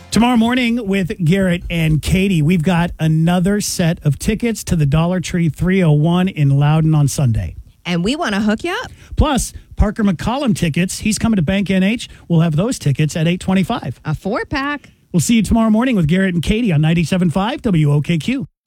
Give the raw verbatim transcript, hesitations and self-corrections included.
Tomorrow morning with Garrett and Katie, we've got another set of tickets to the Dollar Tree three oh one in Loudon on Sunday. And we want to hook you up. Plus, Parker McCollum tickets. He's coming to Bank N H. We'll have those tickets at eight twenty-five. A four-pack. We'll see you tomorrow morning with Garrett and Katie on ninety-seven point five W O K Q.